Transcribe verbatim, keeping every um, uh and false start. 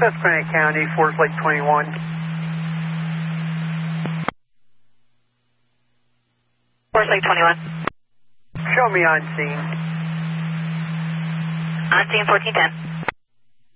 Susquehanna County, Forest Lake twenty-one. Forest Lake twenty-one. Show me on scene. On scene fourteen ten.